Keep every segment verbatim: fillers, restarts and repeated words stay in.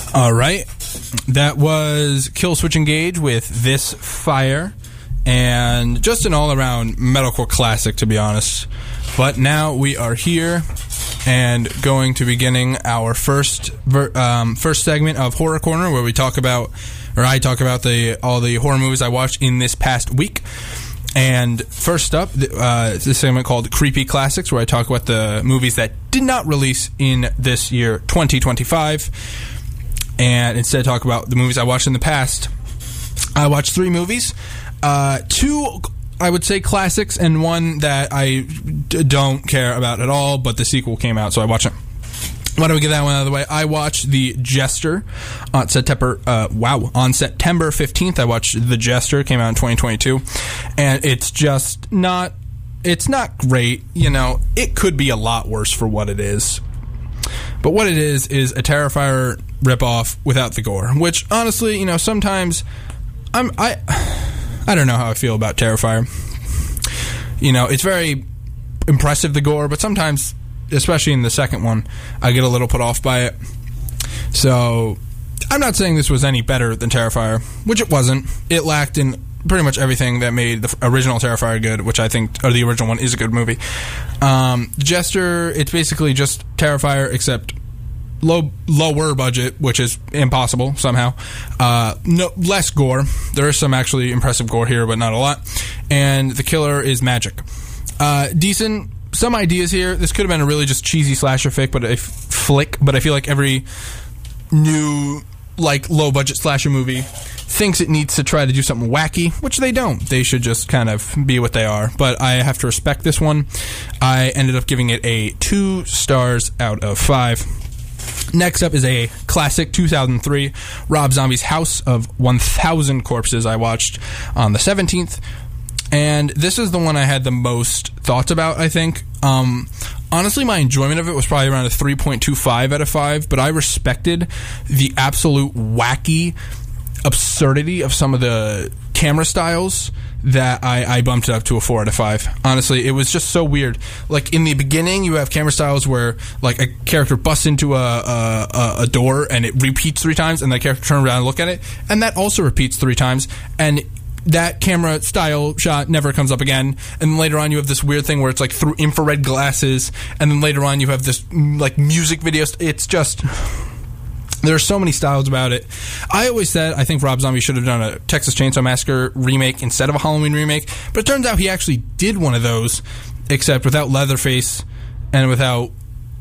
All right. That was Kill Switch Engage with This Fire. And just an all-around metalcore classic, to be honest. But now we are here and going to beginning our first ver- um, first segment of Horror Corner, where we talk about, or I talk about the all the horror movies I watched in this past week. And first up, uh, it's a segment called Creepy Classics, where I talk about the movies that did not release in this year, twenty twenty-five, and instead talk about the movies I watched in the past. I watched three movies. Uh, two, I would say, classics, and one that I d- don't care about at all, but the sequel came out, so I watched it. Why don't we get that one out of the way? I watched The Jester on September, uh, wow, on September fifteenth. I watched The Jester, came out in twenty twenty-two, and it's just not, it's not great, you know, it could be a lot worse for what it is. But what it is, is a Terrifier ripoff without the gore, which, honestly, you know, sometimes, I'm, I... I don't know how I feel about Terrifier. You know, it's very impressive, the gore, but sometimes, especially in the second one, I get a little put off by it. So, I'm not saying this was any better than Terrifier, which it wasn't. It lacked in pretty much everything that made the original Terrifier good, which I think, or the original one is a good movie. Um, Jester, it's basically just Terrifier, except low lower budget, which is impossible somehow. Uh, no less gore. There is some actually impressive gore here, but not a lot. And the killer is magic. Uh, decent. Some ideas here. This could have been a really just cheesy slasher flick, but a f- flick. But I feel like every new like low budget slasher movie thinks it needs to try to do something wacky, which they don't. They should just kind of be what they are. But I have to respect this one. I ended up giving it a two stars out of five. Next up is a classic, two thousand three, Rob Zombie's House of one thousand Corpses. I watched on the seventeenth, and this is the one I had the most thoughts about, I think. Um, honestly, my enjoyment of it was probably around a three point two five out of five, but I respected the absolute wacky absurdity of some of the camera styles that I, I bumped it up to a four out of five. Honestly, it was just so weird. Like, in the beginning, you have camera styles where, like, a character busts into a, a, a door and it repeats three times, and the character turns around and look at it, and that also repeats three times, and that camera style shot never comes up again. And later on, you have this weird thing where it's, like, through infrared glasses, and then later on, you have this, like, music video. It's just... There are so many styles about it. I always said I think Rob Zombie should have done a Texas Chainsaw Massacre remake instead of a Halloween remake, but it turns out he actually did one of those, except without Leatherface and without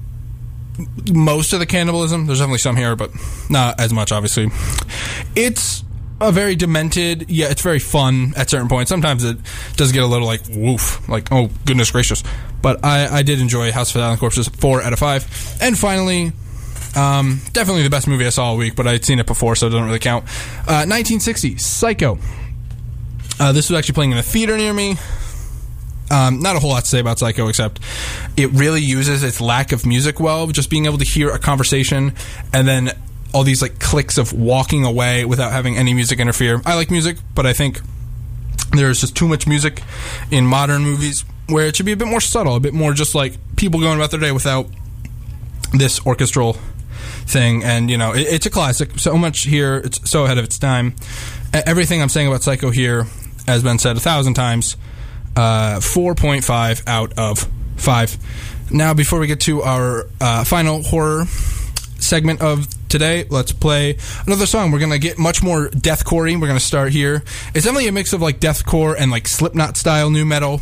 most of the cannibalism. There's definitely some here, but not as much, obviously. It's a very demented, yeah, it's very fun at certain points. Sometimes it does get a little like, woof, like, oh, goodness gracious. But I, I did enjoy House of a Thousand Corpses, four out of five. And finally... Um, definitely the best movie I saw all week, but I'd seen it before, so it doesn't really count. Uh, nineteen sixty, Psycho. Uh, this was actually playing in a theater near me. Um, not a whole lot to say about Psycho, except it really uses its lack of music well, just being able to hear a conversation and then all these like clicks of walking away without having any music interfere. I like music, but I think there's just too much music in modern movies where it should be a bit more subtle, a bit more just like people going about their day without this orchestral thing. And, you know, it, it's a classic. So much here, it's so ahead of its time. Everything I'm saying about Psycho here has been said a thousand times. Uh, four point five out of five. Now, before we get to our uh, final horror segment of today, let's play another song. We're going to get much more deathcore-y. We're going to start here. It's definitely a mix of like deathcore and like Slipknot-style new metal.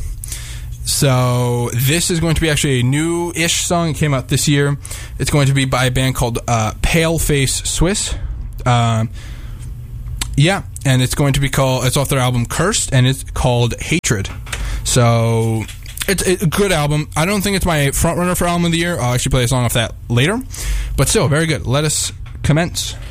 So this is going to be actually a new-ish song. It came out this year. It's going to be by a band called uh, Paleface Swiss. Uh, yeah, and it's going to be called, it's off their album Cursed, and it's called Hatred. So it's a good album. I don't think it's my front runner for album of the year. I'll actually play a song off that later. But still, very good. Let us commence.